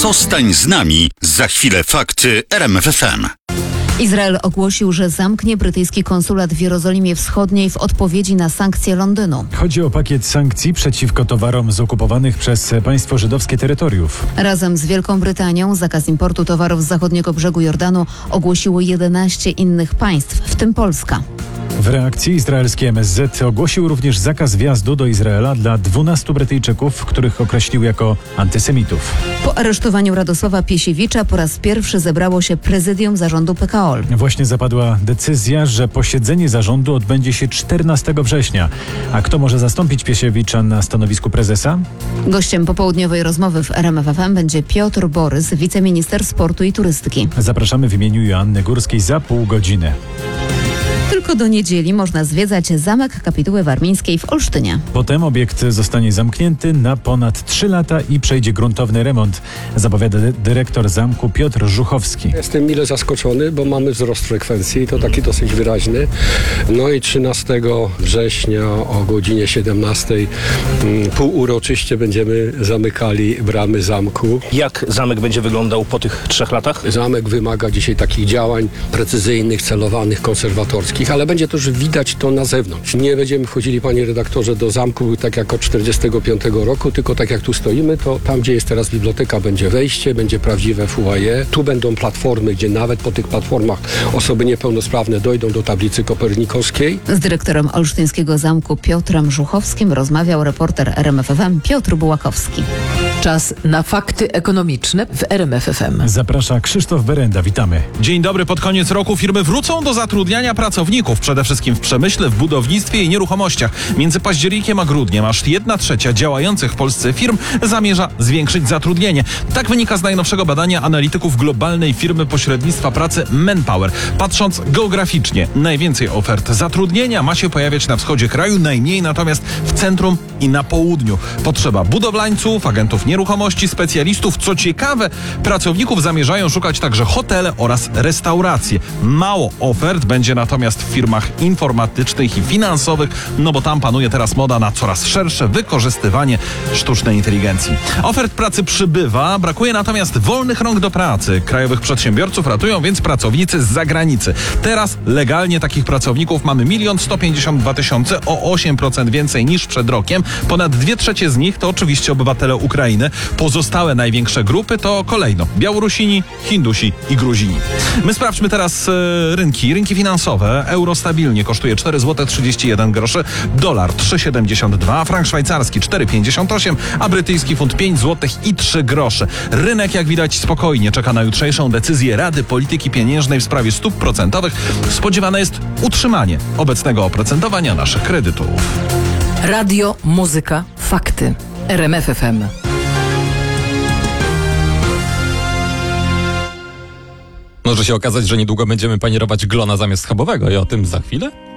Zostań z nami. Za chwilę fakty RMF FM. Izrael ogłosił, że zamknie brytyjski konsulat w Jerozolimie Wschodniej w odpowiedzi na sankcje Londynu. Chodzi o pakiet sankcji przeciwko towarom z okupowanych przez państwo żydowskie terytoriów. Razem z Wielką Brytanią zakaz importu towarów z zachodniego brzegu Jordanu ogłosiło 11 innych państw, w tym Polska. W reakcji izraelski MSZ ogłosił również zakaz wjazdu do Izraela dla 12 Brytyjczyków, których określił jako antysemitów. Po aresztowaniu Radosława Piesiewicza po raz pierwszy zebrało się prezydium zarządu PKO. Właśnie zapadła decyzja, że posiedzenie zarządu odbędzie się 14 września. A kto może zastąpić Piesiewicza na stanowisku prezesa? Gościem popołudniowej rozmowy w RMF FM będzie Piotr Borys, wiceminister sportu i turystyki. Zapraszamy w imieniu Joanny Górskiej za pół godziny. Tylko do niedzieli można zwiedzać Zamek Kapituły Warmińskiej w Olsztynie. Potem obiekt zostanie zamknięty na ponad 3 lata i przejdzie gruntowny remont, zapowiada dyrektor zamku Piotr Żuchowski. Jestem mile zaskoczony, bo mamy wzrost frekwencji i to taki dosyć wyraźny. No i 13 września o godzinie 17 półuroczyście będziemy zamykali bramy zamku. Jak zamek będzie wyglądał po tych 3 latach? Zamek wymaga dzisiaj takich działań precyzyjnych, celowanych, konserwatorskich, ale będzie też widać to na zewnątrz. Nie będziemy wchodzili, panie redaktorze, do zamku tak jak od 1945 roku, tylko tak jak tu stoimy, to tam, gdzie jest teraz biblioteka, będzie wejście, będzie prawdziwe foyer. Tu będą platformy, gdzie nawet po tych platformach osoby niepełnosprawne dojdą do tablicy kopernikowskiej. Z dyrektorem olsztyńskiego zamku Piotrem Żuchowskim rozmawiał reporter RMF FM Piotr Bułakowski. Czas na fakty ekonomiczne w RMF FM. Zaprasza Krzysztof Berenda, witamy. Dzień dobry. Pod koniec roku firmy wrócą do zatrudniania pracowników, przede wszystkim w przemyśle, w budownictwie i nieruchomościach. Między październikiem a grudniem aż 1/3 działających w Polsce firm zamierza zwiększyć zatrudnienie. Tak wynika z najnowszego badania analityków globalnej firmy pośrednictwa pracy Manpower. Patrząc geograficznie, najwięcej ofert zatrudnienia ma się pojawiać na wschodzie kraju, najmniej natomiast w centrum i na południu. Potrzeba budowlańców, agentów nieruchomości, specjalistów. Co ciekawe, pracowników zamierzają szukać także hotele oraz restauracje. Mało ofert będzie natomiast w firmach informatycznych i finansowych, no bo tam panuje teraz moda na coraz szersze wykorzystywanie sztucznej inteligencji. Ofert pracy przybywa, brakuje natomiast wolnych rąk do pracy. Krajowych przedsiębiorców ratują więc pracownicy z zagranicy. Teraz legalnie takich pracowników mamy 1 152 000, o 8% więcej niż przed rokiem. Ponad 2/3 z nich to oczywiście obywatele Ukrainy. Pozostałe największe grupy to kolejno Białorusini, Hindusi i Gruzini. My sprawdźmy teraz rynki finansowe. Euro stabilnie kosztuje 4,31 zł, dolar 3,72, frank szwajcarski 4,58, a brytyjski funt 5,03 zł. Rynek, jak widać, spokojnie czeka na jutrzejszą decyzję Rady Polityki Pieniężnej w sprawie stóp procentowych. Spodziewane jest utrzymanie obecnego oprocentowania naszych kredytów. Radio, muzyka, fakty. RMF FM. Może się okazać, że niedługo będziemy panierować glona zamiast schabowego i o tym za chwilę?